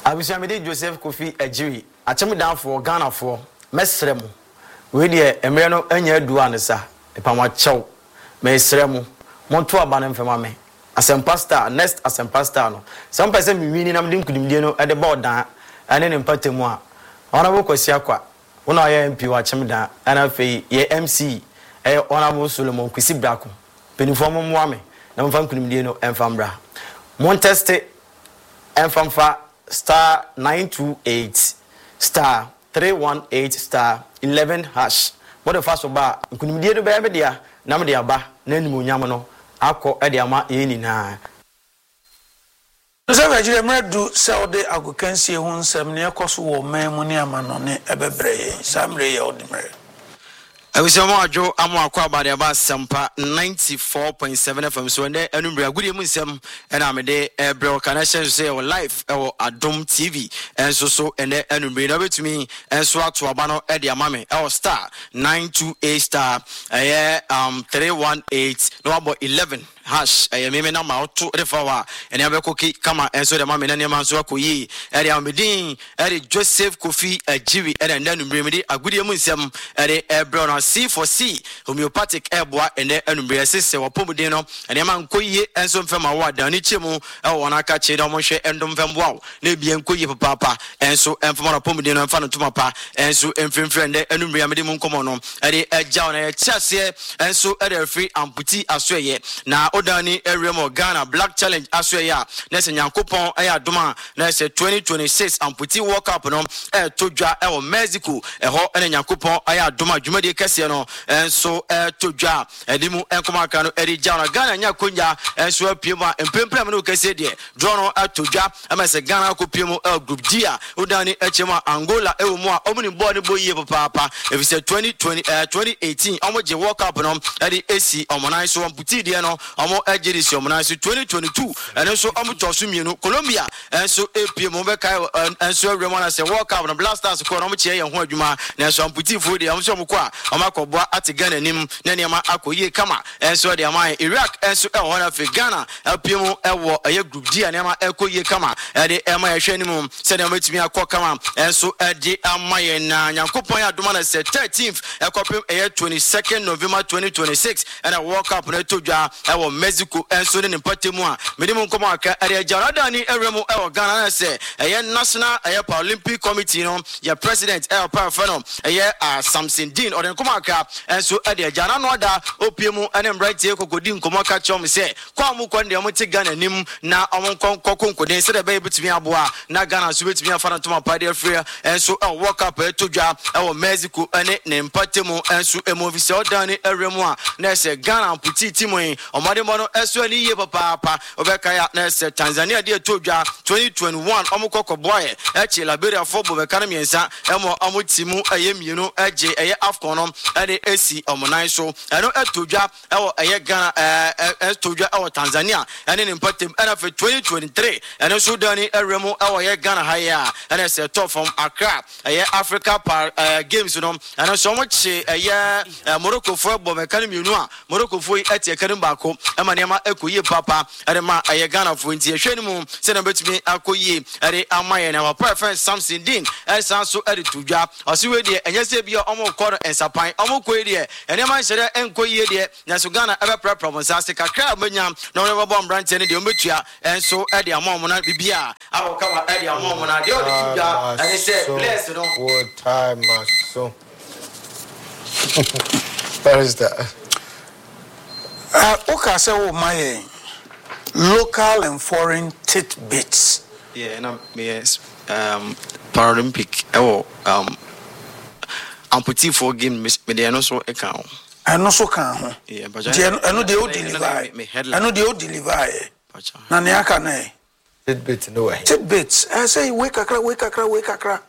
Abishamide Joseph Kofi Ejiri. Achemi down for Ghana for mesremu. We de emre no anya adu anesa. Epamwa chew. Mesremu. Monto abanem fema me. Asempa star next asempa star no. Some person mi wini na mdim kudimdie no e de board dan ane ne mpatemu a. Ona bo kwasi akwa. Una ya MP wa Achemi dan ana fe ye MC ona bo Solomon Kwisi Brako. Penifo mo mo ame. Na mfa kudimdie no enfambra. Monteste enfamfa star 928 star 318 star 11 hash. What the first ba nkunimdie do ba dia na me dia ba na animonyam no akọ e dia ma ye nyina. No se Nigeria mredu se ode agokansie ho nsem ne ekoso wo man mu ne amano ne ebebreye samre ye odimre. Awisamo ajo amo akwa abade aba sampa 94.7 FM so ende enumre agudi mu nsem ena mede ebre connection say our live our Adom TV enso so ende enumre na betumi enso ato aba no e de amame our star 928 star 318 no abo 11 hash meme na ma auto refawa ene abekoki kama enso de mame na ne manso akoyi e de amedin e de Joseph Kofi Ejiri e de enumre mede agudi mu nsem e de ebre no C for C homeopathic eboa ene enumre sese wapomuden no ene ma nkoyi enso mfema wa da ni chemu e wona aka che da mo hwe endom femboa na bia nkoyi papa enso emfema na pomuden no mfa no tuma pa enso emfemfre ende enumre amede mu nkomo no e de eja na ye chiase enso e de free amputi asoye na odani eremo Ghana Black Challenge asoye a na se nyankopon e adoma na se 2026 amputi World Cup no e todwa e wo Mexico e ho ene nyankopon e adoma dwumade kese no enso todwa edimu enkomaka no eri jana Ghana nya konya enso apiemu a empempem no kese de draw no atodwa amese Ghana ko piemu group D a odani echema Angola e wo mu a omuni board boye papa if say 2018 omoje World Cup no eri AC omonan so amputi de no omo ejiri si omonan so 2022 enso omotoso mienu Colombia enso apiemu be kai enso remona se World Cup no Blasters ko no mo chie ye ho adwuma na enso amputi fo de amso mo ko a omakobwa ati Ghana nim na niam akoye kama enso de aman Iraq enso e ho na fe Ghana apiemu e wo eye group D niam akoye kama e de e ma ye hwe nim se na matimi akọ kama enso e de amaye na nyankopon adoma na se 13th e kopim e 22nd November 2026 and a World Cup na todwa e wo Mexico enso ne mpatemu a medimu nkomo aka e de jarada ni eremu e wo Ghana na se e national e Paralympic committee no ye president e pa fano e Samson Dean or nkomaka enso e de jana no da opiemu ene mbright kokodi nkomaka chom se kwa mu kwande mo te Ghana nim na omonkonkonkode se de be bitimi aboa na Ghana so bitimi afana to mapa de free enso e World Cup e todwa e wo Mexico ene ne mpatemu enso emovise odani eremu a na se Ghana puti timoyi omade mo no enso ani ye papa obeka ya na se Tanzania de todwa 2021 omokokoboye e che Liberia football be kana miensa emo omotimu ayemienu eje eye AFCON no ene AC omonan so eno etodwa e wo eye Ghana etodwa e wo Tanzania ene ne mpatem ena fe 2023 ene so dani eremu e wo ye Ghana haya ene se top from Accra eye Africa Games no ene so mo che eye Morocco football me kan mienu a Morocco fo etie kan baako e ma niam ekoye papa ene ma eye Ghana fo ntie hwani mu se na betumi akoye ene amaye na wa perfect Samson Dean esa so ede todwa osiwe de enye se bia omo koro ensapan omo koye de ene man sere enkoye de na so Ghana ebe province ase kakra manyam na we bo mbrante ne de ometua enso ede amom na bibia awokawa ede amom na de ode todwa ene se bless no what time so where is that okay say wo my local and foreign tidbits yes Paralympic amputee for game me de no so e kan eno so kan ho eno de o deliver eno de o deliver na ne aka na tidbits no way tidbits I say wake akra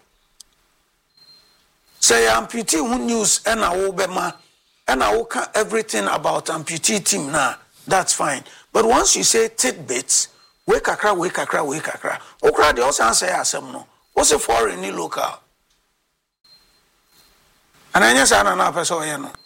say amputee who news and I will be ma and I will everything about amputee team now that's fine but once you say tidbits wake akra okra de also answer asem no what's a foreign ni local and I just na person here no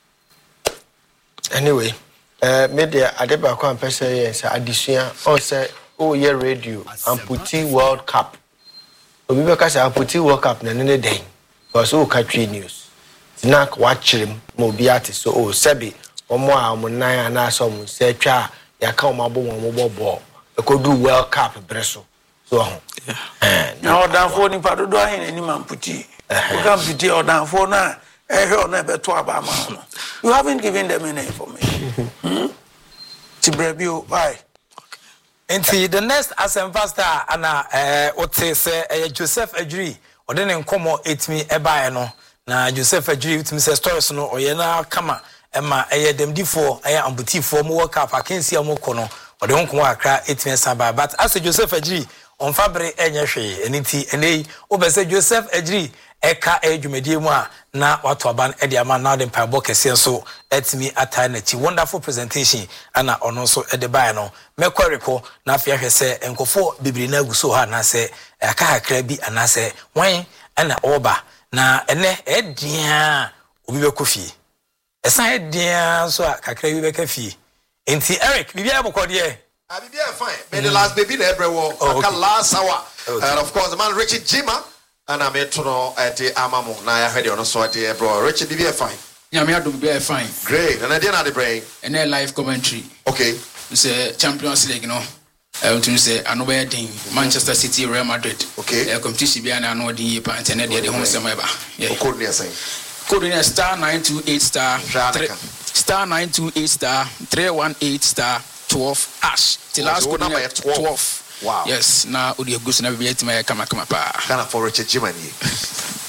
anyway media adeba kwa person here say adisua o say o year radio amputee World Cup obi be ka say Amputee World Cup na ne den because o country news snack watch him mo bi ate so o sebi omo a omo nan ana so mo se twa ya ka omo abo mo bobo e ko do World Cup breso so ho na odanfo ni padodo ahin ani Amputee o kan piti odanfo na ehwe ona be to aba ma no you haven't given them any information Tibrebio why Enti the next Asempa star ana ote se Joseph Adjiri ode ne nkomo etimi ebae no na Joseph Adjiri etimi se stories no oye na kama ema demdifo Amputee mo World Cup akensi amoko no ode nkomo akra etimi saba but as Joseph Adjiri on fabre enye hwe enti enei obese Joseph Adjiri eka edwumedie mu a na wato aban ede ama na de mpabo kese so etimi atai na chi wonderful presentation ana ono so ede bae no mekwareko na afia hwe se enkofo bibiri na aguso ha na se aka hakra bi ana se wan ana oba na ene edia obi be kofie esa edia so kakra bi be kafie enti Eric bibia abokode Bibia fine but the last baby na ebrewo aka last hour and of course the man Richard Jima and I'm to know at the Amamo. Now I heard you on so at the bro. Richard, be fine. Yeah, me do be fine. Great. And I didn't have the brain. And then live commentary. Okay. It's a Champions League, you know. To say I know where thing Manchester City, Real Madrid. Okay. Competition be I know the internet the home semester. Yeah. Code near saying. Code near star 928 star star 928 star 318 star 12 hash. Till last code number 12. Wow. Yes, now Odi August na be yet my kama pa. Kana for Richard Jimani.